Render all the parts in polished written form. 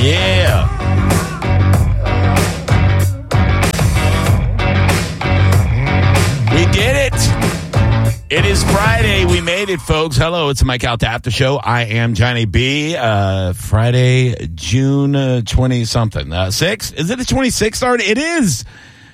Yeah. We did it. It is Friday. We made it, folks. Hello, it's the Mike Calta After Show. I am Johnny B. Friday, June 20-something. 6th? Is it the 26th already? It is.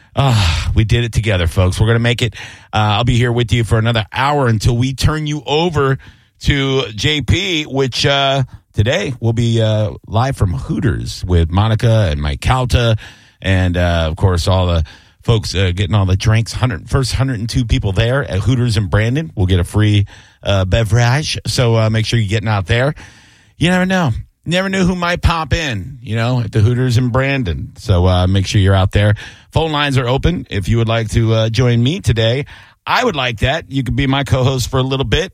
We did it together, folks. We're going to make it. I'll be here with you for another hour until we turn you over to JP, which today will be live from Hooters with Monica and Mike Calta, and of course all the folks getting all the drinks. First 102 people there at Hooters in Brandon will get a free beverage. So make sure you're getting out there. You never know. Never knew who might pop in, at the Hooters in Brandon. So make sure you're out there. Phone lines are open if you would like to join me today. I would like that. You could be my co-host for a little bit.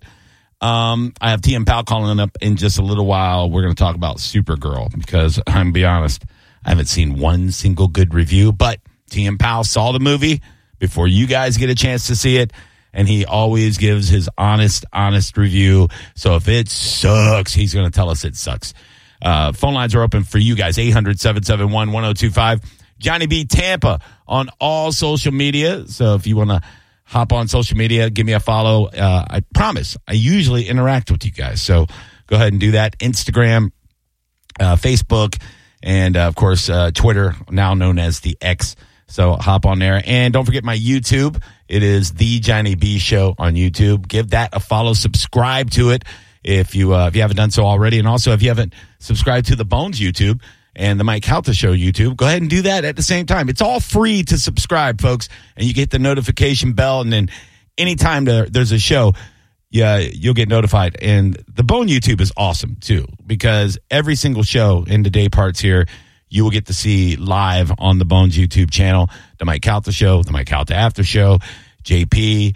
I have TM Powell calling up in just a little while. We're going to talk about Supergirl because I'm going to be honest, I haven't seen one single good review, but TM Powell saw the movie before you guys get a chance to see it, and he always gives his honest review. So if it sucks, he's going to tell us it sucks. Phone lines are open for you guys, 800-771-1025. Johnny B. Tampa on all social media. So if you want to hop on social media, give me a follow. I promise, I usually interact with you guys. So go ahead and do that. Instagram, Facebook, and, of course, Twitter, now known as the X. So hop on there. And don't forget my YouTube. It is The Johnny B Show on YouTube. Give that a follow. Subscribe to it if you haven't done so already. And also, if you haven't subscribed to the Bones YouTube and the Mike Calta Show YouTube, go ahead and do that at the same time. It's all free to subscribe, folks. And you get the notification bell. And then anytime there's a show, you'll get notified. And the Bone YouTube is awesome, too, because every single show in the day parts here, you will get to see live on the Bones YouTube channel, the Mike Calta Show, the Mike Calta After Show, JP,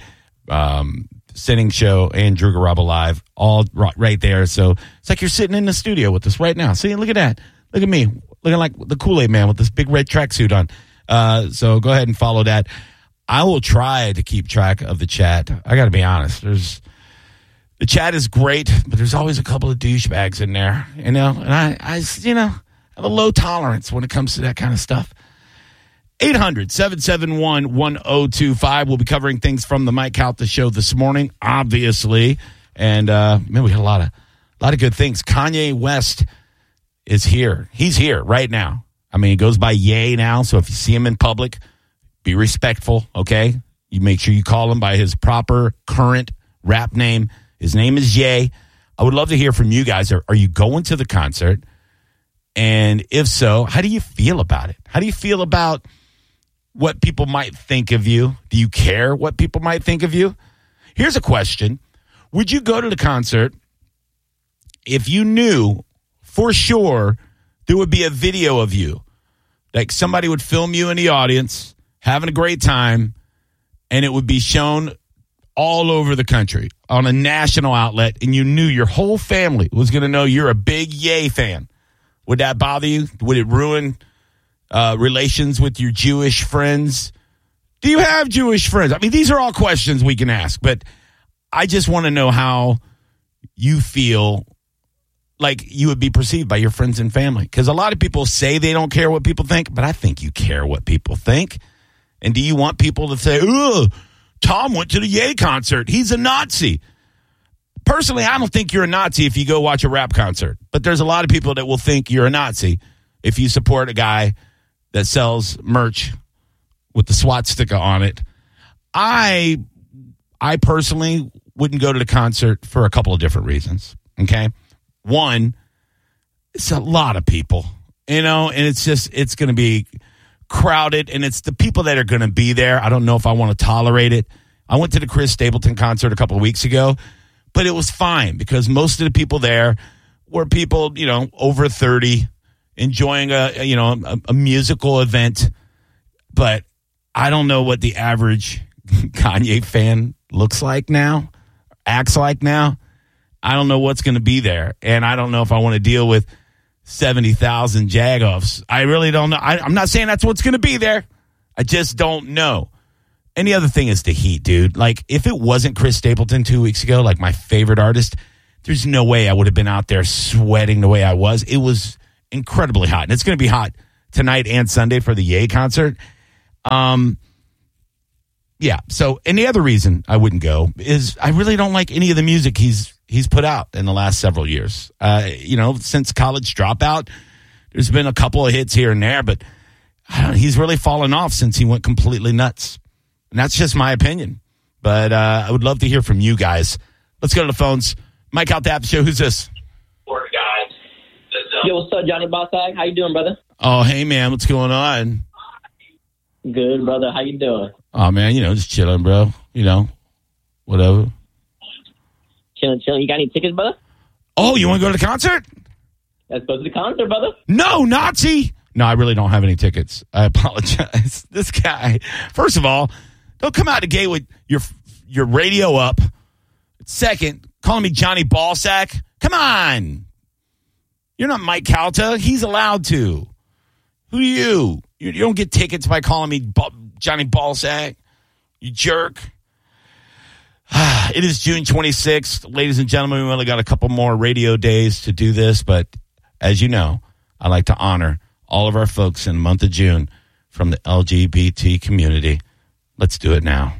Sitting Show, and Drew Garabo Live, all right there. So it's like you're sitting in the studio with us right now. See, look at that. Look at me, looking like the Kool-Aid Man with this big red tracksuit on. So go ahead and follow that. I will try to keep track of the chat. I got to be honest. The chat is great, but there's always a couple of douchebags in there, and I have a low tolerance when it comes to that kind of stuff. 800-771-1025. We'll be covering things from the Mike Calta Show this morning, obviously. And, we had a lot of good things. Kanye West is here. He's here right now. I mean, he goes by Ye now, so if you see him in public, be respectful, okay? You make sure you call him by his proper current rap name. His name is Ye. I would love to hear from you guys. Are you going to the concert? And if so, how do you feel about it? How do you feel about what people might think of you? Do you care what people might think of you? Here's a question. Would you go to the concert if you knew for sure there would be a video of you? Like somebody would film you in the audience, having a great time, and it would be shown all over the country on a national outlet, and you knew your whole family was going to know you're a big Ye fan. Would that bother you? Would it ruin relations with your Jewish friends? Do you have Jewish friends? I mean, these are all questions we can ask, but I just want to know how you feel like you would be perceived by your friends and family. Because a lot of people say they don't care what people think, but I think you care what people think. And do you want people to say, ugh, Tom went to the Ye concert. He's a Nazi. Personally, I don't think you're a Nazi if you go watch a rap concert. But there's a lot of people that will think you're a Nazi if you support a guy that sells merch with the swastika on it. I personally wouldn't go to the concert for a couple of different reasons, okay? One, it's a lot of people, and it's going to be crowded, and it's the people that are going to be there. I don't know if I want to tolerate it. I went to the Chris Stapleton concert a couple of weeks ago, but it was fine because most of the people there were people, over 30, enjoying a musical event. But I don't know what the average Kanye fan looks like now, acts like now. I don't know what's going to be there, and I don't know if I want to deal with 70,000 jagoffs. I really don't know. I'm not saying that's what's going to be there. I just don't know. And the other thing is the heat, dude. Like, if it wasn't Chris Stapleton 2 weeks ago, like my favorite artist, there's no way I would have been out there sweating the way I was. It was incredibly hot. And it's going to be hot tonight and Sunday for the Ye concert. Yeah. So, and the other reason I wouldn't go is I really don't like any of the music he's put out in the last several years. Since College Dropout, there's been a couple of hits here and there, but he's really fallen off since he went completely nuts. And that's just my opinion. But I would love to hear from you guys. Let's go to the phones. Mike out the After Show. Who's this? Yo, what's up, Johnny Bossag? How you doing, brother? Oh, hey, man. What's going on? Good, brother. How you doing? Oh, man, just chilling, bro. Whatever. Chilling. You got any tickets, brother? Oh, you want to go to the concert? Let's go to the concert, brother. No, Nazi. No, I really don't have any tickets. I apologize. This guy, first of all, don't come out the gate with your radio up. Second, calling me Johnny Ballsack. Come on. You're not Mike Calta. He's allowed to. Who are you? You don't get tickets by calling me Johnny Ballsack. You jerk. It is June 26th. Ladies and gentlemen, we only got a couple more radio days to do this, but as you know, I like to honor all of our folks in the month of June from the LGBT community. Let's do it now.